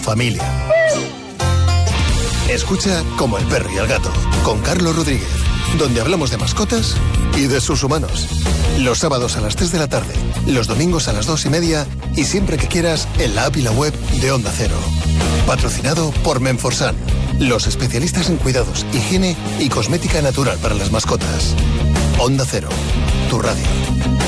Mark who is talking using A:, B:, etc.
A: familia. Escucha Como el perro y el gato, con Carlos Rodríguez, donde hablamos de mascotas y de sus humanos. Los sábados a las 3 de la tarde, los domingos a las 2:30 y siempre que quieras en la app y la web de Onda Cero. Patrocinado por Menforsan, los especialistas en cuidados, higiene y cosmética natural para las mascotas. Onda Cero, tu radio.